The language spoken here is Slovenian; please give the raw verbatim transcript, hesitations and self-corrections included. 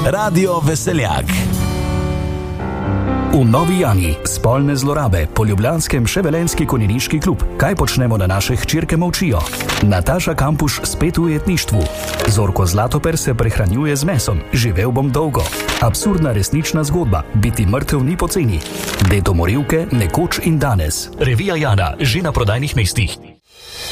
Radio Veseljak. V Novi Jani spolne zlorabe, po ljubljanskem Ševelenski konjeniški klub. Kaj počnemo, da naše hčerke molčijo? Nataša Kampuš spet v ujetništvu. Zorko Zlatoper se prehranjuje z mesom. Živel bom dolgo. Absurdna resnična zgodba. Biti mrtev ni poceni. Dedo morilke, nekoč in danes. Revija Jana, že na prodajnih mestih.